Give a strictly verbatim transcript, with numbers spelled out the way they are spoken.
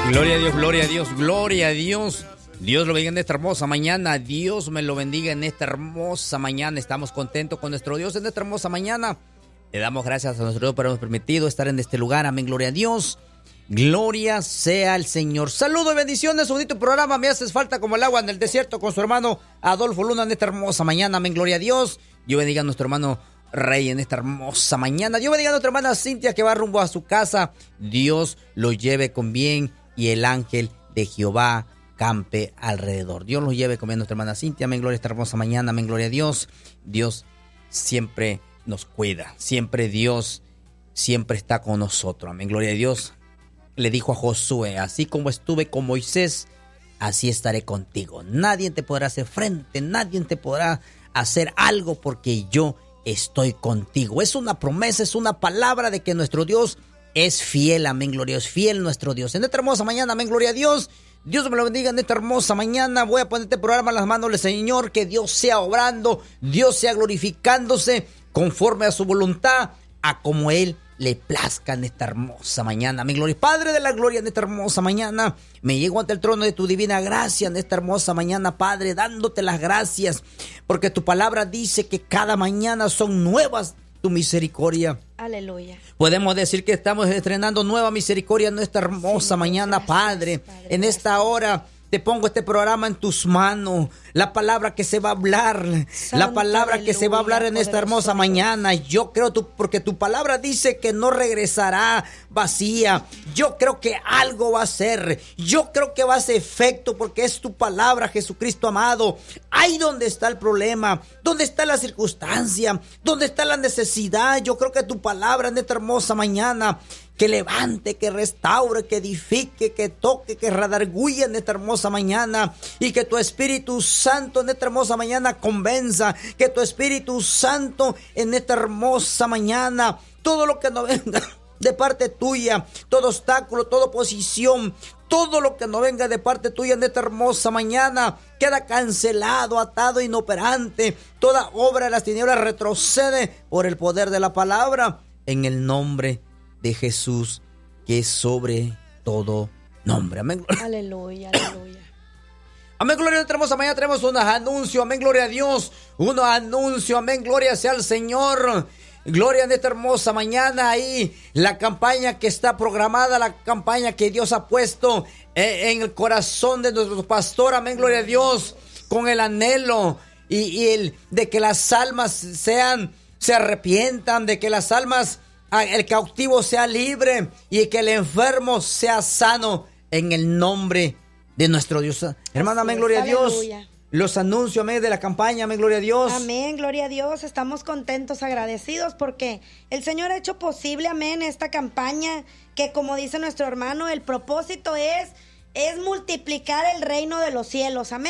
Gloria a Dios, gloria a Dios, gloria a Dios. Dios lo bendiga en esta hermosa mañana. Dios me lo bendiga en esta hermosa mañana. Estamos contentos con nuestro Dios en esta hermosa mañana. Le damos gracias a nuestro Dios por habernos permitido estar en este lugar. Amén, gloria a Dios. Gloria sea al Señor. Saludos y bendiciones, su bonito programa. Me haces falta como el agua en el desierto con su hermano Adolfo Luna en esta hermosa mañana. Amén, gloria a Dios. Dios bendiga a nuestro hermano Rey en esta hermosa mañana. Dios bendiga a nuestra hermana Cintia que va rumbo a su casa. Dios lo lleve con bien y el ángel de Jehová campe alrededor. Dios los lleve con bien a nuestra hermana Cintia. Amén, gloria a esta hermosa mañana. Amén, gloria a Dios. Dios siempre nos cuida. Siempre Dios siempre está con nosotros. Amén, gloria a Dios. Le dijo a Josué, así como estuve con Moisés, así estaré contigo. Nadie te podrá hacer frente, nadie te podrá hacer algo porque yo estoy contigo. Es una promesa, es una palabra de que nuestro Dios es fiel. Amén, gloria a Dios, fiel nuestro Dios. En esta hermosa mañana, amén, gloria a Dios. Dios me lo bendiga en esta hermosa mañana. Voy a poner este programa en las manos del Señor. Que Dios sea obrando, Dios sea glorificándose conforme a su voluntad, a como Él le plazca en esta hermosa mañana. Mi gloria, Padre de la gloria, en esta hermosa mañana me llego ante el trono de tu divina gracia en esta hermosa mañana, Padre, dándote las gracias, porque tu palabra dice que cada mañana son nuevas tu misericordia. Aleluya. Podemos decir que estamos estrenando nueva misericordia en esta hermosa sí, mañana, gracias, Padre. Padre. En gracias. Esta hora te pongo este programa en tus manos. La palabra que se va a hablar. Santa, la palabra aleluya, que se va a hablar en esta hermosa Dios. Mañana. Yo creo, tu, porque tu palabra dice que no regresará vacía. Yo creo que algo va a ser. Yo creo que va a hacer efecto porque es tu palabra, Jesucristo amado. Ahí donde está el problema. Donde está la circunstancia. Donde está la necesidad. Yo creo que tu palabra en esta hermosa mañana, que levante, que restaure, que edifique, que toque, que redarguya en esta hermosa mañana. Y que tu Espíritu Santo en esta hermosa mañana convenza. Que tu Espíritu Santo en esta hermosa mañana, todo lo que no venga de parte tuya, todo obstáculo, toda oposición, todo lo que no venga de parte tuya en esta hermosa mañana, queda cancelado, atado, inoperante. Toda obra de las tinieblas retrocede por el poder de la palabra. En el nombre de Jesús, que es sobre todo nombre. Amén. Aleluya, aleluya. Amén, gloria a nuestra hermosa mañana. Tenemos unos anuncios. Amén, gloria a Dios. Unos anuncios. Amén, gloria sea al Señor. Gloria en esta hermosa mañana. Ahí la campaña que está programada, la campaña que Dios ha puesto en el corazón de nuestro pastor. Amén, gloria a Dios. Con el anhelo y, y el de que las almas sean, se arrepientan, de que las almas, el cautivo sea libre y que el enfermo sea sano en el nombre de nuestro Dios. Hermana, amén, gloria a Dios. Aleluya. Los anuncios, amén, de la campaña, amén, gloria a Dios. Amén, gloria a Dios. Estamos contentos, agradecidos porque el Señor ha hecho posible, amén, esta campaña que, como dice nuestro hermano, el propósito es, es multiplicar el reino de los cielos, amén.